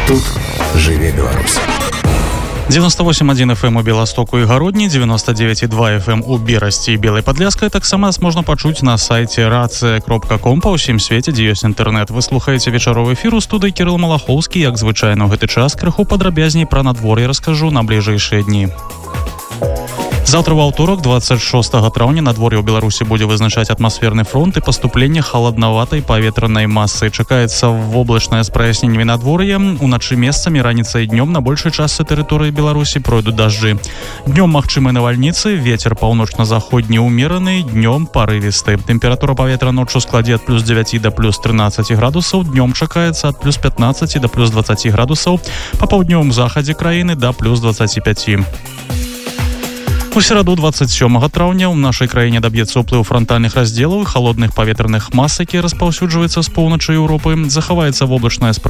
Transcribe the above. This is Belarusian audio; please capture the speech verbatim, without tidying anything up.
Тут жыве Беларусь. девяносто восемь один эф эм у Беластоку і Гародні, девяносто девять и два эф эм у Берасці і Белай Падляскай. Таксама нас можна пачуць на сайце рацыя кропка ком па ўсім свеце, дзе ёсць інтэрнэт. Вы слухаеце вечаровы эфір у студыі Кірыл Малахоўскі. Як звычайна ў гэты час крыху падрабязней пра надвор'е раскажу на бліжэйшыя дні. Завтра в аўторак, двадцать шостого траўня, надвор'е ў Беларусі будзе вызначаць атмасферны фронт і паступленне халаднаватай паветранай масы. Чакаецца воблачнае з праясненнямі надвор'я. Уначы месцамі, раніцай і днём на большай частцы тэрыторыі Беларусі пройдуць дажджы. Днём магчымы навальніцы, вецер паўночна-заходні ўмераны, днём парывісты. Тэмпература паветра ноччу складзе ад плюс дзевяці да плюс трынаццаці градусаў, днём чакаецца ад плюс пятнаццаці да плюс дваццаці градусаў, па паўднёвым захадзе краіны да плюс дваццаці пяці. У сераду двадцать сёмага траўня ў нашай краіне даб'ецца ўплыў франтальных раздзелаў і халодных паветраных мас, якія распаўсюджваюцца з поўначы Еўропы. Захаваецца воблачнае з